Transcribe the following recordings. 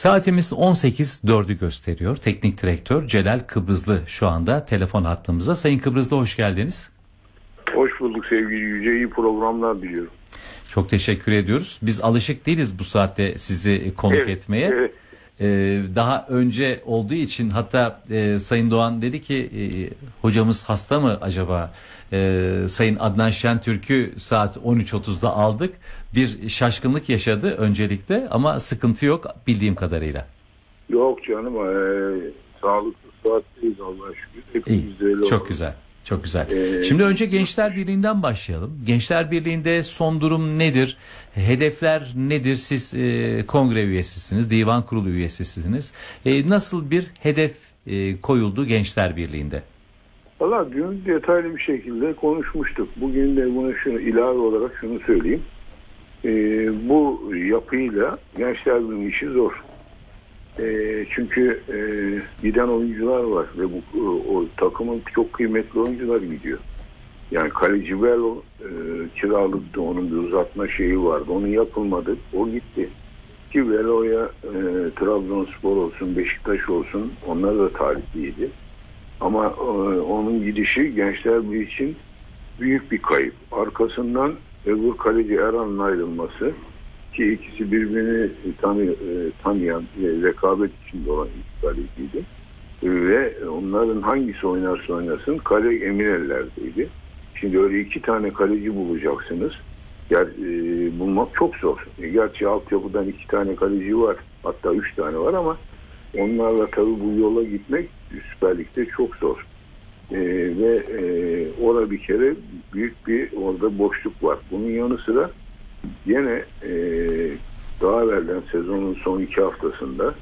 Saatimiz 18.04'ü gösteriyor. Teknik direktör Celal Kıbrızlı şu anda telefon hattımızda. Sayın Kıbrızlı, hoş geldiniz. Hoş bulduk sevgili Yüce. İyi programlar diliyorum. Çok teşekkür ediyoruz. Biz alışık değiliz bu saatte sizi konuk etmeye. Evet. Daha önce olduğu için hatta Sayın Doğan dedi ki hocamız hasta mı acaba? Sayın Adnan Şentürk'ü saat 13.30'da aldık. Bir şaşkınlık yaşadı öncelikle ama sıkıntı yok bildiğim kadarıyla. Yok canım, sağlıklı saatteyiz Allah'a şükür. İyi, çok güzel. Çok güzel. Şimdi önce Gençler Birliği'nden başlayalım. Gençler Birliği'nde son durum nedir? Hedefler nedir? Siz kongre üyesisiniz, divan kurulu üyesisiniz. Nasıl bir hedef koyuldu Gençler Birliği'nde? Valla dün detaylı bir şekilde konuşmuştuk. Bugün de buna ilave olarak şunu söyleyeyim. Bu yapıyla Gençler Birliği işi zor. Çünkü giden oyuncular var ve o takımın çok kıymetli oyuncular gidiyor. Yani kaleci Velo kiralıktı, onun bir uzatma şeyi vardı. Onun yapılmadı. O gitti. Ki Velo'ya Trabzonspor olsun, Beşiktaş olsun, onlar da talipliydi. Ama onun gidişi Gençler Birliği için büyük bir kayıp. Arkasından öbür kaleci Erhan'ın ayrılması, ki ikisi birbirini tanıyan, rekabet içinde olan iki kaleciydi. Ve onların hangisi oynarsa oynasın kale emin ellerdeydi. Şimdi öyle iki tane kaleci bulacaksınız. Bulmak çok zor. Gerçi altyapıdan iki tane kaleci var. Hatta üç tane var ama onlarla tabii bu yola gitmek Süper Lig'de çok zor. Ve orada bir kere büyük bir orada boşluk var. Bunun yanı sıra yine daha evvelden sezonun son 2 haftasında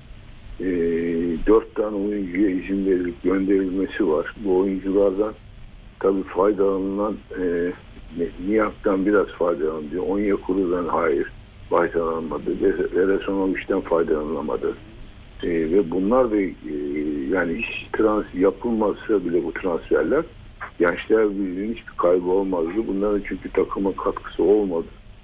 4 tane oyuncuya izin verilip gönderilmesi var. Bu oyunculardan tabii faydalanılan Niak'tan biraz faydalandı. Onyekuru'dan hayır faydalanmadı. Veresonovic'den faydalanamadı. Ve bunlar da yani hiç yapılmazsa bile bu transferler Gençler Birliği'nin hiçbir kaybı olmazdı. Bunların çünkü takıma katkısı olmadı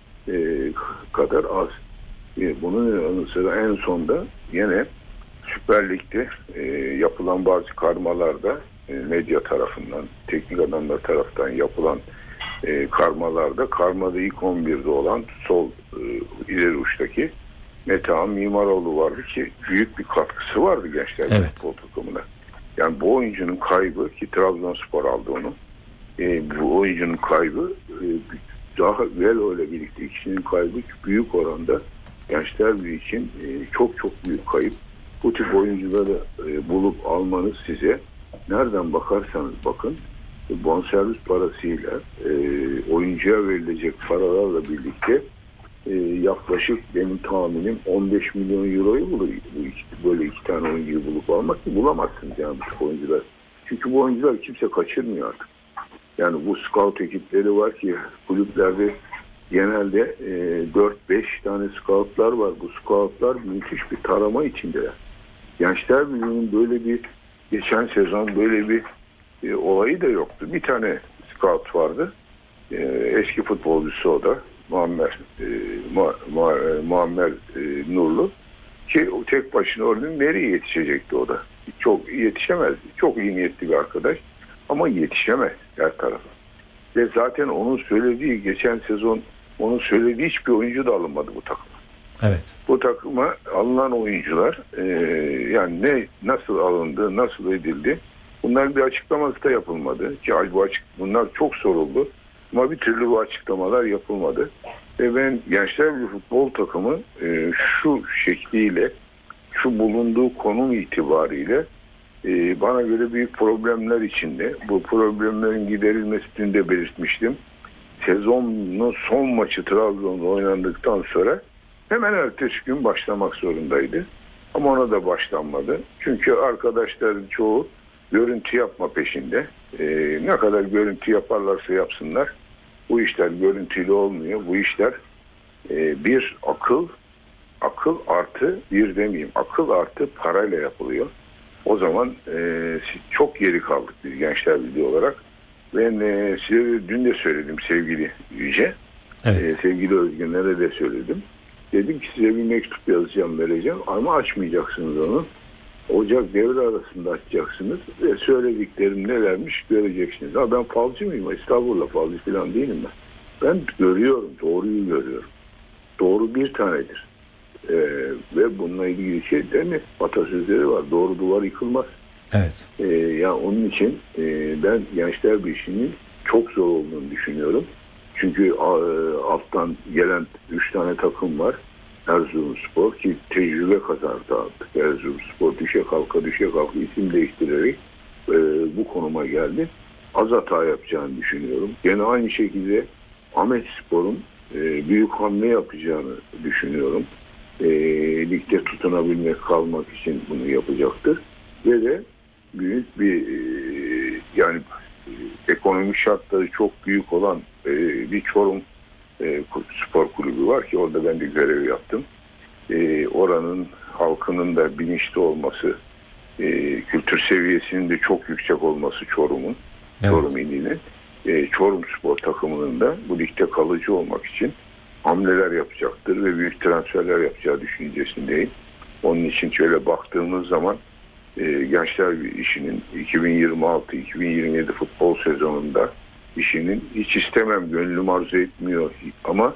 kadar az. Bunun yanı sıra en sonda yine Süper Lig'de yapılan bazı karmalarda medya tarafından, teknik adamlar tarafından yapılan karmada ilk 11'de olan sol ileri uçtaki Metehan Mimaroğlu vardı ki büyük bir katkısı vardı Gençler Birliği futbol takımına. Yani bu oyuncunun kaybı, ki Trabzonspor aldı onu. Bu oyuncunun kaybı daha Velo ile birlikte ikisinin kaybı büyük oranda Gençler Birliği için çok çok büyük kayıp. Bu tip oyuncuları bulup almanız size nereden bakarsanız bakın bonservis parasıyla oyuncuya verilecek paralarla birlikte yaklaşık benim tahminim 15 milyon euroyu bulur. Böyle iki tane oyuncuyu bulup almak ki bulamazsınız yani bu tip oyuncular. Çünkü bu oyuncular kimse kaçırmıyor artık. Yani bu scout ekipleri var ki kulüplerde genelde 4-5 tane scoutlar var. Bu scoutlar müthiş bir tarama içindeler. Gençler Birliği'nin böyle bir geçen sezon böyle bir olayı da yoktu. Bir tane scout vardı. Eski futbolcusu o da. Muammer Nurlu. Ki o tek başına orada nereye yetişecekti o da? Çok yetişemezdi. Çok iyi niyetli bir arkadaş. Ama yetişemez her tarafa. Ve zaten onun söylediği geçen sezon onun söylediği hiçbir oyuncu da alınmadı bu takıma. Evet. Bu takıma alınan oyuncular yani nasıl alındı, nasıl edildi? Bunların bir açıklaması da yapılmadı. Ki bunlar çok soruldu. Ama bir türlü bu açıklamalar yapılmadı. Ve ben Gençler Birliği futbol takımı şu şekliyle, şu bulunduğu konum itibariyle bana göre büyük problemler içinde. Bu problemlerin giderilmesini de belirtmiştim. Sezonun son maçı Trabzon'da oynandıktan sonra hemen ertesi gün başlamak zorundaydı. Ama ona da başlanmadı. Çünkü arkadaşların çoğu görüntü yapma peşinde. Ne kadar görüntü yaparlarsa yapsınlar. Bu işler görüntüyle olmuyor. Bu işler bir akıl artı bir demeyeyim. Akıl artı parayla yapılıyor. O zaman çok geri kaldık biz Gençler Birliği olarak. Ben size dün de söyledim sevgili Yüce. Evet. Sevgili Özgünler'e de söyledim. Dedim ki size bir mektup yazacağım, vereceğim ama açmayacaksınız onu. Ocak devre arasında açacaksınız ve söylediklerim nelermiş göreceksiniz. Ha, ben falcı mıyım? Estağfurullah, falcı falan değilim ben. Ben görüyorum, doğruyu görüyorum. Doğru bir tanedir. Ve bununla ilgili şey değil mi? Atasözleri var. Doğru duvar yıkılmaz. Evet. Yani onun için ben Gençler Birliği'nin çok zor olduğunu düşünüyorum. Çünkü alttan gelen 3 tane takım var. Erzurumspor ki tecrübe kazandı artık. Erzurumspor düşe kalka isim değiştirerek bu konuma geldi. Az hata yapacağını düşünüyorum. Gene aynı şekilde Ahmetspor'un büyük hamle yapacağını düşünüyorum. Ligde tutunabilmek, kalmak için bunu yapacaktır. Ve de büyük bir yani ekonomik şartları çok büyük olan bir Çorum spor kulübü var ki orada ben de görev yaptım. Oranın halkının da bilinçli olması, kültür seviyesinin de çok yüksek olması Çorum'un, evet. Çorum ilinin, Çorum spor takımının da bu ligde kalıcı olmak için hamleler yapacaktır ve büyük transferler yapacağı düşüncesindeyim. Onun için şöyle baktığımız zaman Gençler işinin 2026-2027 futbol sezonunda işinin hiç istemem, gönlüm arzu etmiyor ama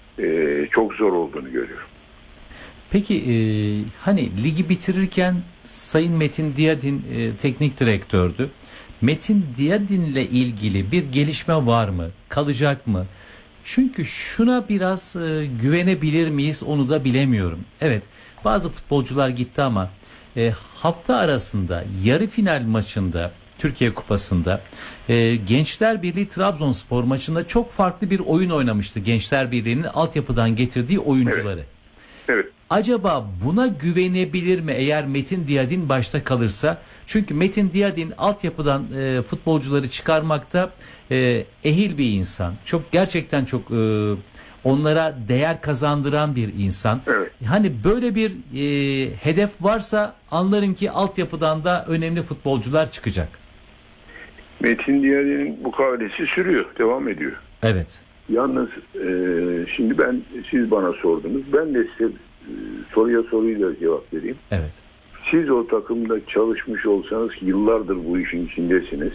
çok zor olduğunu görüyorum. Peki hani ligi bitirirken Sayın Metin Diyadin teknik direktördü. Metin Diyadin'le ilgili bir gelişme var mı? Kalacak mı? Çünkü şuna biraz güvenebilir miyiz onu da bilemiyorum. Evet, bazı futbolcular gitti ama hafta arasında yarı final maçında Türkiye Kupası'nda Gençler Birliği Trabzonspor maçında çok farklı bir oyun oynamıştı. Gençler Birliği'nin altyapıdan getirdiği oyuncuları. Evet. Evet. Acaba buna güvenebilir mi eğer Metin Diyadin başta kalırsa? Çünkü Metin Diyadin altyapıdan futbolcuları çıkarmakta ehil bir insan. Gerçekten çok onlara değer kazandıran bir insan. Evet. Hani böyle bir hedef varsa anlarım ki altyapıdan da önemli futbolcular çıkacak. Metin Diyadin'in mukavelesi sürüyor, devam ediyor. Evet. Yalnız şimdi siz bana sordunuz. Ben de size soruyla cevap vereyim. Evet. Siz o takımda çalışmış olsanız, yıllardır bu işin içindesiniz.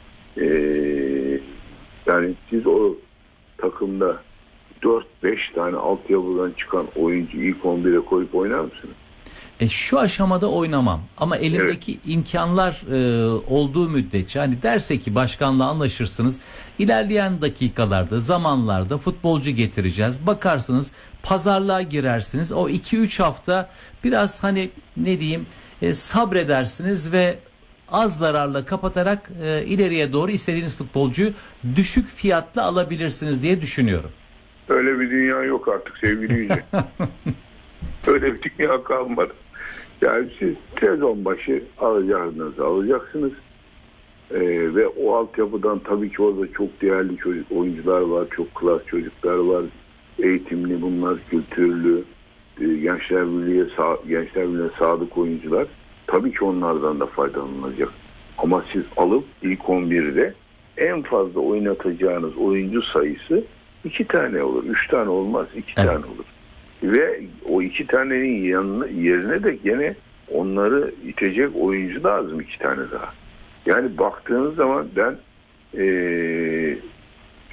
Yani siz o takımda 4-5 tane altyapıdan çıkan oyuncu ilk 11'e koyup oynar mısınız? Şu aşamada oynamam ama elimdeki imkanlar olduğu müddetçe hani derse ki başkanla anlaşırsınız, ilerleyen dakikalarda, zamanlarda futbolcu getireceğiz, bakarsınız pazarlığa girersiniz, o 2-3 hafta biraz hani ne diyeyim sabredersiniz ve az zararla kapatarak ileriye doğru istediğiniz futbolcuyu düşük fiyatla alabilirsiniz diye düşünüyorum. Öyle bir dünya yok artık sevgili Yüce. Öyle bir dünya kalmadı. Yani siz sezon başı alacağınızı alacaksınız. Ve o altyapıdan tabii ki orada çok değerli oyuncular var. Çok klas çocuklar var. Eğitimli bunlar, kültürlü. Gençler Birliği'ne sadık oyuncular. Tabii ki onlardan da faydalanılacak. Ama siz alıp ilk 11'de en fazla oynatacağınız oyuncu sayısı 2 tane olur. 3 tane olmaz. 2 tane olur. Ve o 2 tanenin yerine de gene onları itecek oyuncu lazım 2 tane daha. Yani baktığınız zaman ben